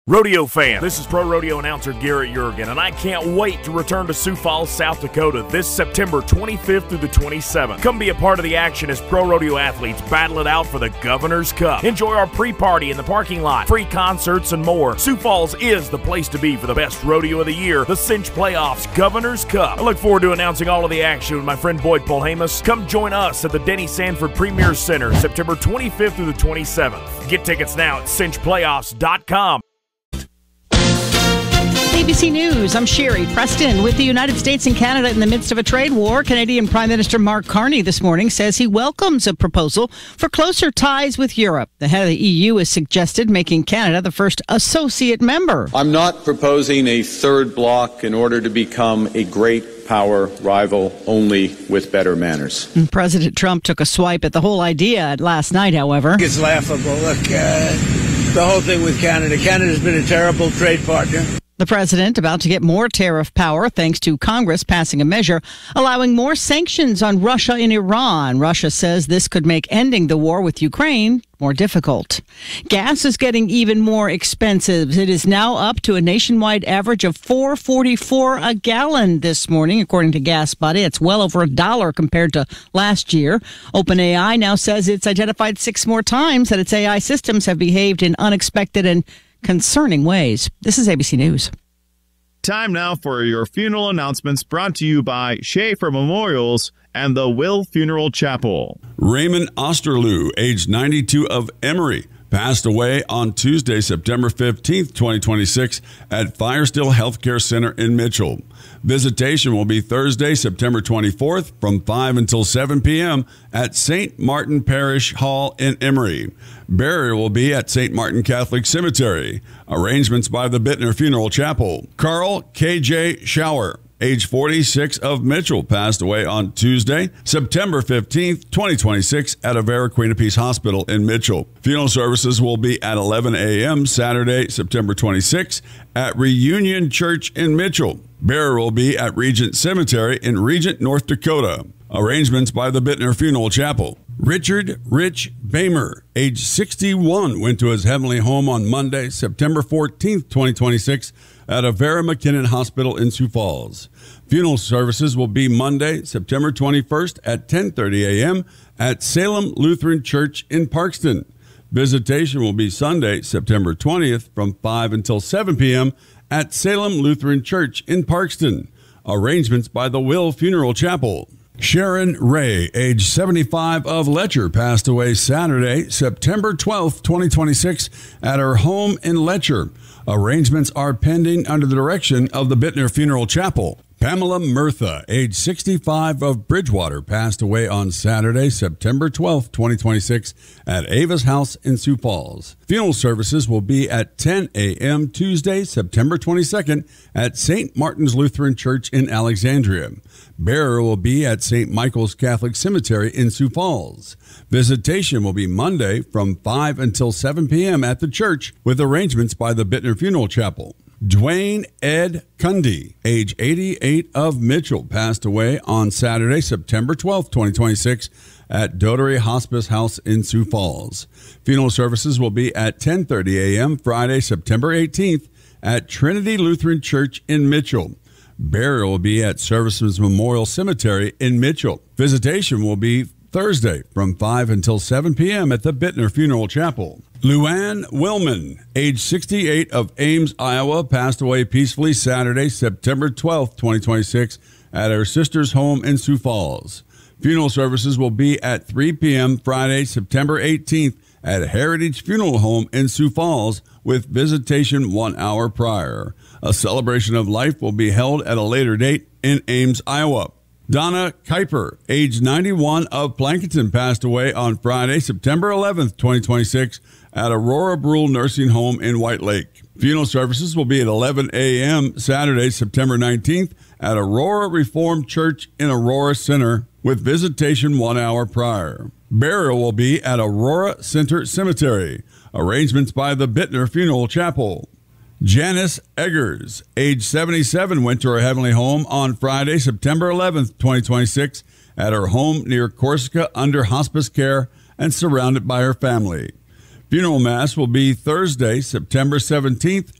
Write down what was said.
Rodeo fan, this is pro rodeo announcer Garrett Jurgen, and I can't wait to return to Sioux Falls, South Dakota this September 25th through the 27th. Come be a part of the action as pro rodeo athletes battle it out for the Governor's Cup. Enjoy our pre-party in the parking lot, free concerts, and more. Sioux Falls is the place to be for the best rodeo of the year, the Cinch Playoffs Governor's Cup. I look forward to announcing all of the action with my friend Boyd Polhamus. Come join us at the Denny Sanford Premier Center, September 25th through the 27th. Get tickets now at cinchplayoffs.com. ABC News, I'm Sherry Preston. With the United States and Canada in the midst of a trade war, Canadian Prime Minister Mark Carney this morning says he welcomes a proposal for closer ties with Europe. The head of the EU has suggested making Canada the first associate member. I'm not proposing a third bloc in order to become a great power rival, only with better manners. President Trump took a swipe at the whole idea last night, however. It's laughable. Look, the whole thing with Canada. Canada's been a terrible trade partner. The president about to get more tariff power thanks to Congress passing a measure allowing more sanctions on Russia and Iran. Russia says this could make ending the war with Ukraine more difficult. Gas is getting even more expensive. It is now up to a nationwide average of $4.44 a gallon this morning, according to GasBuddy. It's well over $1 compared to last year. OpenAI now says it's identified 6 more times that its AI systems have behaved in unexpected and concerning ways. This is ABC News. Time now for your funeral announcements brought to you by Schaefer Memorials and the Will Funeral Chapel. Raymond Osterloo, age 92 of Emory, passed away on Tuesday, September 15th, 2026 at Firestill Healthcare Center in Mitchell. Visitation will be Thursday, September 24th from 5 until 7 p.m. at St. Martin Parish Hall in Emory. Burial will be at St. Martin Catholic Cemetery. Arrangements by the Bittner Funeral Chapel. Carl K.J. Schauer, age 46 of Mitchell, passed away on Tuesday, September 15th, 2026 at Avera Queen of Peace Hospital in Mitchell. Funeral services will be at 11 a.m. Saturday, September 26th at Reunion Church in Mitchell. Burial will be at Regent Cemetery in Regent, North Dakota. Arrangements by the Bittner Funeral Chapel. Richard Rich Bamer, age 61, went to his heavenly home on Monday, September 14th, 2026 at Avera McKinnon Hospital in Sioux Falls. Funeral services will be Monday, September 21st at 10:30 a.m. at Salem Lutheran Church in Parkston. Visitation will be Sunday, September 20th from 5 until 7 p.m. at Salem Lutheran Church in Parkston. Arrangements by the Will Funeral Chapel. Sharon Ray, age 75 of Letcher, passed away Saturday, September 12th, 2026 at her home in Letcher. Arrangements are pending under the direction of the Bittner Funeral Chapel. Pamela Murtha, age 65 of Bridgewater, passed away on Saturday, September 12th, 2026 at Ava's house in Sioux Falls. Funeral services will be at 10 a.m. Tuesday, September 22nd at St. Martin's Lutheran Church in Alexandria. Burial will be at St. Michael's Catholic Cemetery in Sioux Falls. Visitation will be Monday from 5 until 7 p.m. at the church with arrangements by the Bittner Funeral Chapel. Dwayne Ed Cundy, age 88 of Mitchell, passed away on Saturday, September 12th, 2026 at Dotery Hospice House in Sioux Falls. Funeral services will be at 10:30 a.m. Friday, September 18th at Trinity Lutheran Church in Mitchell. Burial will be at Services Memorial Cemetery in Mitchell. Visitation will be Thursday from 5 until 7 p.m. at the Bittner Funeral Chapel. Luann Willman, age 68 of Ames, Iowa, passed away peacefully Saturday, September 12th, 2026 at her sister's home in Sioux Falls. Funeral services will be at 3 p.m. Friday, September 18th at Heritage Funeral Home in Sioux Falls with visitation 1 hour prior. A celebration of life will be held at a later date in Ames, Iowa. Donna Kuiper, age 91 of Plankinton, passed away on Friday, September 11th, 2026 at Aurora Brule Nursing Home in White Lake. Funeral services will be at 11 a.m. Saturday, September 19th at Aurora Reformed Church in Aurora Center with visitation 1 hour prior. Burial will be at Aurora Center Cemetery. Arrangements by the Bittner Funeral Chapel. Janice Eggers, age 77, went to her heavenly home on Friday, September 11th, 2026 at her home near Corsica under hospice care and surrounded by her family. Funeral Mass will be Thursday, September 17th